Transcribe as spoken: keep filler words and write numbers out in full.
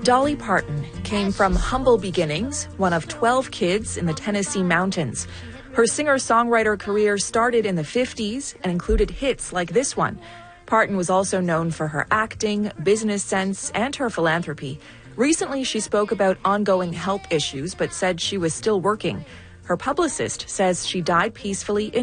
Dolly Parton came from humble beginnings, one of twelve kids in the Tennessee mountains. Her singer-songwriter career started in the fifties and included hits like this one. Parton was also known for her acting, business sense, and her philanthropy. Recently, she spoke about ongoing health issues, but said she was still working. Her publicist says she died peacefully in